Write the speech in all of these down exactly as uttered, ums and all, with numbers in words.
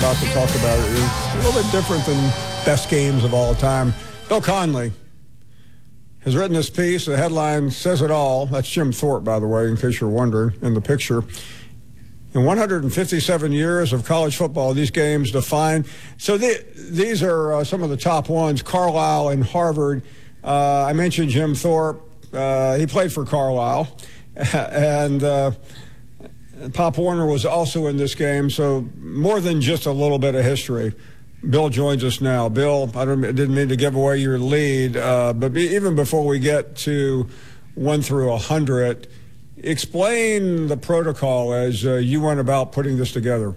about to talk about is a little bit different than best games of all time. Bill Connelly has written this piece. The headline says it all. That's Jim Thorpe, by the way, in case you're wondering, in the picture. In one hundred fifty-seven years of college football, these games define. So the, these are uh, some of the top ones. Carlisle and Harvard. Uh, I mentioned Jim Thorpe. Uh, he played for Carlisle. and uh, Pop Warner was also in this game. So more than just a little bit of history. Bill joins us now. Bill, I don't, didn't mean to give away your lead, uh, but be, even before we get to one through one hundred, explain the protocol as uh, you went about putting this together.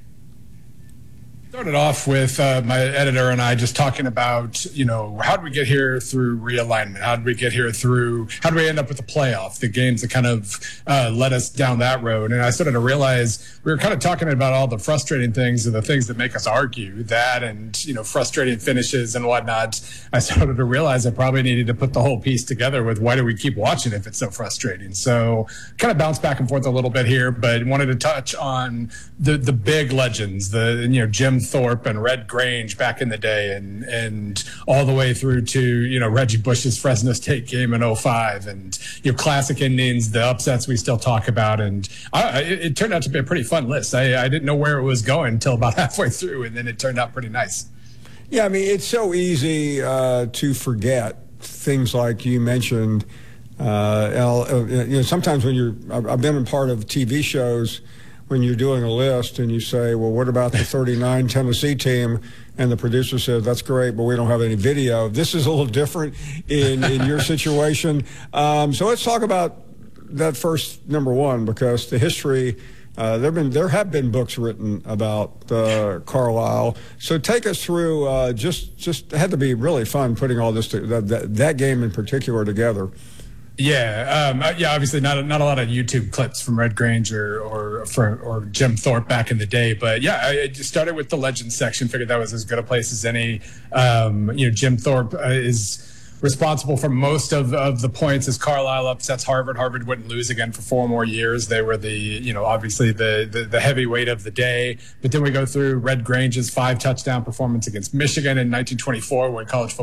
Started off with uh, my editor and I just talking about, you know, how did we get here through realignment? How did we get here through, how did we end up with the playoff, the games that kind of uh, led us down that road? And I started to realize we were kind of talking about all the frustrating things and the things that make us argue that and, you know, frustrating finishes and whatnot. I started to realize I probably needed to put the whole piece together with why do we keep watching if it's so frustrating? So kind of bounced back and forth a little bit here, but wanted to touch on the, the big legends, the, you know, Jim Thorpe and Red Grange back in the day, and and all the way through to, you know, Reggie Bush's Fresno State game in oh five, and, you know, classic endings, the upsets we still talk about. And I, it, it turned out to be a pretty fun list. I, I didn't know where it was going until about halfway through, and then it turned out pretty nice. Yeah, I mean, it's so easy uh, to forget things like you mentioned. Uh, you know, sometimes when you're, I've been a part of T V shows when you're doing a list and you say, well, what about the thirty-nine Tennessee team? And the producer says, that's great, but we don't have any video. This is a little different in, in your situation. Um, so let's talk about that first number one, because the history, uh, there have been, there have been books written about uh, Carlisle. So take us through, uh, just, just it had to be really fun putting all this, to, that, that, that game in particular together. Yeah, um, yeah. Obviously, not not a lot of YouTube clips from Red Grange or or, for, or Jim Thorpe back in the day, but yeah, I just started with the Legends section. Figured that was as good a place as any. Um, you know, Jim Thorpe uh, is responsible for most of, of the points as Carlisle upsets Harvard. Harvard wouldn't lose again for four more years. They were the, you know, obviously the, the, the heavyweight of the day. But then we go through Red Grange's five touchdown performance against Michigan in nineteen twenty-four when college football